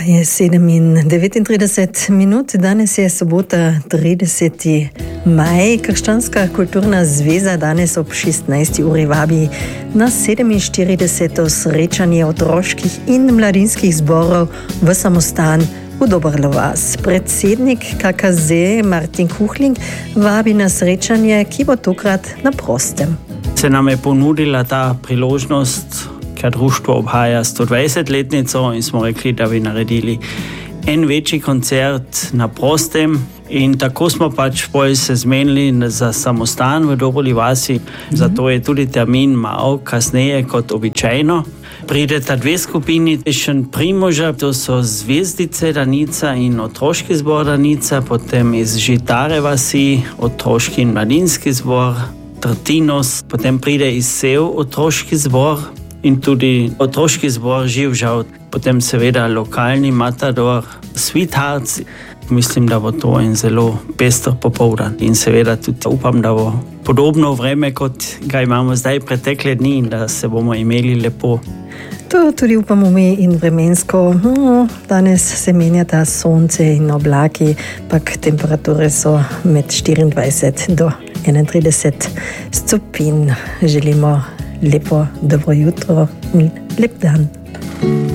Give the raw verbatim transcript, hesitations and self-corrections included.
je sedem in devetintrideset minut, danes je sobota, trideseti maj. Krščanska kulturna zveza danes ob šestnajsti uri vabi na sedeminštirideseto srečanje otroških in mladinskih zborov v Samostan v Dobrlo vas. Predsednik K K Z Martin Kuchling vabi na srečanje, ki bo tokrat na prostem. Se nam je ponudila ta priložnost, ker društvo obhaja sto dvajsetletnico in smo rekli, da bi naredili en večji koncert na prostem. In tako smo pač bolj se zmenili za Samostan v Dobroli vasi, mm-hmm. Zato je tudi termin malo kasneje kot običajno. Prideta dve skupini, še Primoža, to so Zvezdice Danica in otroški zbor Danica, potem iz Žitare vasi otroški in mladinski zbor Trtinos, potem pride iz Sev otroški zbor in tudi otroški zbor Živžav, potem seveda lokalni matador Sweethearts. Mislim, da bo to en zelo pester popoldan in seveda tudi upam, da bo podobno vreme, kot ga imamo zdaj pretekle dni in da se bomo imeli lepo. To tudi upamo mi in vremensko. Danes se menjata sonce in oblaki, pak temperature so med štiriindvajset do enaintrideset stopinj. Želimo lepo dobro jutro in lep dan.